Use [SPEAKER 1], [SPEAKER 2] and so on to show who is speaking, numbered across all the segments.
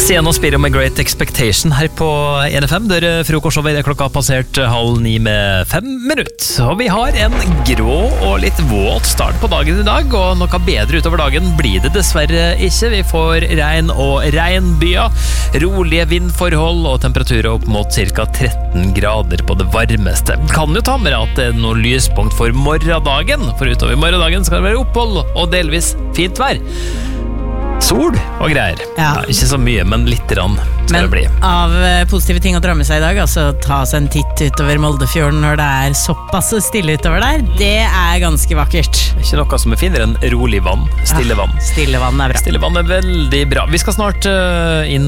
[SPEAKER 1] Sian og Spiro med Great Expectation her på NFM, der frokostshowet klokka passert 8:30 med 5 minutter. Og vi har en grå og litt våt start på dagen i dag, og noe bedre utover dagen blir det dessverre ikke. Vi får regn og regnbyer, rolige vindforhold og temperaturer opp mot ca. 13 grader på det varmeste. Kan jo ta med at det er noe lyspunkt for morgendagen, for utover morgendagen skal det være opphold og delvis fint vær. Sol og greier. Ja, ikke så mye, men litt rann skal det bli.
[SPEAKER 2] Av positive ting å dra med seg i dag, altså ta seg en titt utover Moldefjorden når det er såpass stille utover der, det er ganske vakkert.
[SPEAKER 1] Ikke noe som er finere enn rolig vann, stille vann.
[SPEAKER 2] Stille vann er bra.
[SPEAKER 1] Stille vann er veldig bra. Vi skal snart inn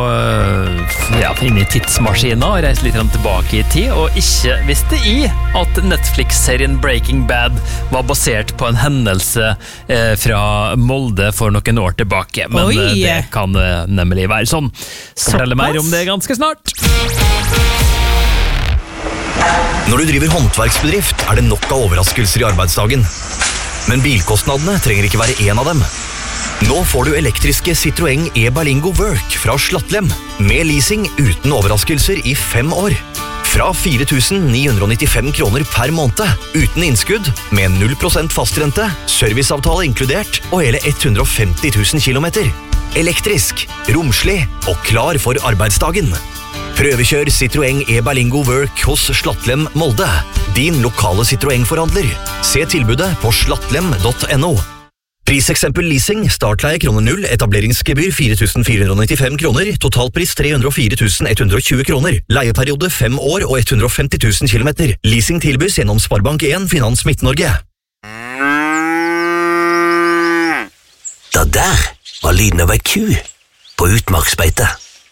[SPEAKER 1] i tidsmaskinen og reise litt tilbake i tid, og ikke visste at Netflix-serien Breaking Bad var basert på en hendelse fra Molde for noen år tilbake. Men det kan nemlig være sånn. Skal fortelle mer om det ganske snart.
[SPEAKER 3] Når du driver håndverksbedrift, er det nok av overraskelser i arbeidsdagen. Men bilkostnadene trenger ikke være en av dem. Nå får du elektriske Citroën e-Berlingo Work fra Slattlem, med leasing uten overraskelser i 5 år. Fra 4.995 kroner per måned, uten innskudd, med 0% fastrente, serviceavtale inkludert, og hele 150 000 kilometer. Elektrisk, romslig og klar for arbeidsdagen. Prøvekjør Citroën e-Berlingo Work hos Slattlem Molde, din lokale Citroën-forhandler. Se tilbudet på slattlem.no. Priseksempel leasing, startleie kroner 0, etableringsgebyr 4.495 kroner, totalpris 304 120 kroner, leieperiode 5 år og 150 000 kilometer. Leasing tilbys gjennom Sparebank 1 Finans Midt-Norge.
[SPEAKER 4] Da der var lyden av ei ku på utmarksbeite.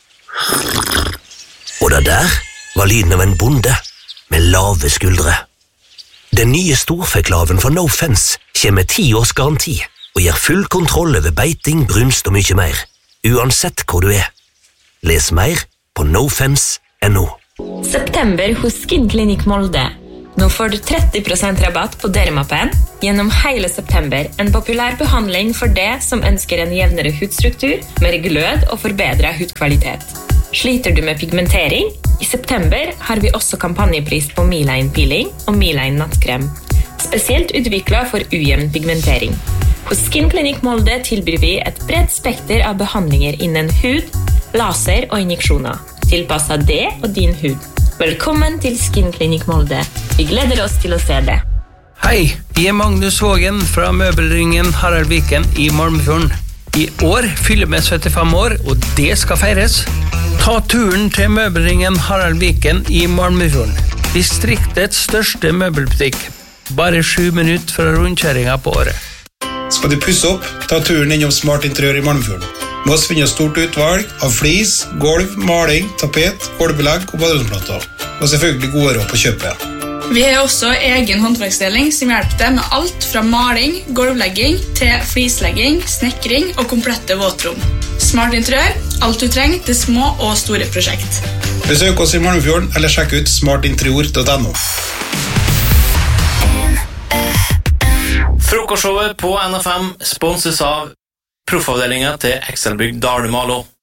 [SPEAKER 4] Og da der var lyden av en bonde med lave skuldre. Den nye storfeklaven for No Fence kommer med 10 års garanti og gir full kontroll over beiting, brunst og mye mer, uansett hvor du er. Les mer på nofence.no.
[SPEAKER 5] September hos Skinclinic Molde. Nå får du 30% rabatt på Dermapen gjennom hele september. En populær behandling for det som ønsker en jevnere hudstruktur, mer glød og forbedret hudkvalitet. Sliter du med pigmentering? I september har vi også kampanjepris på Miline Peeling og Miline Nattkrem. Spesielt utviklet for ujevn pigmentering. Hos Skinclinic Molde tilbyr vi et bredt spekter av behandlinger innen hud, laser og injeksjoner, tilpasset det og din hud. Velkommen til Skinclinic Molde. Vi gleder oss til å se det.
[SPEAKER 6] Hei, jeg er Magnus Vågen fra møbelringen Harald Viken i Malmefjorden. I år fyller vi 75 år, og det skal feires. Ta turen til møbelringen Harald Viken i Malmefjorden. Distriktets største møbelbutikk. Bare 7 minutter fra rundkjøringen på året.
[SPEAKER 7] Skal du pusse opp, ta turen innom Smart Interiør i Malmefjorden. Med oss finner stort utvalg av flis, gulv, maling, tapet, gulvbelegg og baderomsplater. Og selvfølgelig gode råd på kjøpet.
[SPEAKER 8] Vi har også egen håndverksdeling som hjelper deg med alt fra maling, gulvlegging til flislegging, snekring og komplette våtrom. Smart Interiør, alt du trenger til små og store prosjekt.
[SPEAKER 7] Besøk oss i Malmefjorden eller sjekk ut smartinterior.no.
[SPEAKER 9] Frokostshowet på NFM sponses av proffavdelingen til Excelbygg Dalumalo.